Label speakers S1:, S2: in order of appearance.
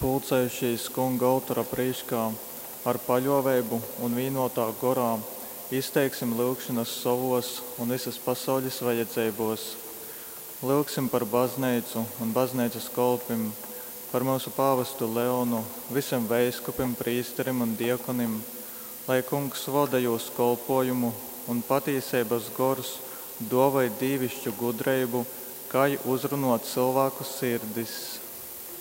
S1: pulcējušies kunga autora prīškā ar paļovēbu un vīnotā gorā, izteiksim lūgšanas savos un visas pasaules vajadzībos. Lūgsim par baznīcu un baznīcas kolpim, par mūsu pāvestu Leonu, visiem veiskupim, prīsterim un diekonim, lai kungs vada jūs kolpojumu un patiesības gors dovai dīvišķu gudreibu, kā uzrunot cilvēku sirdis.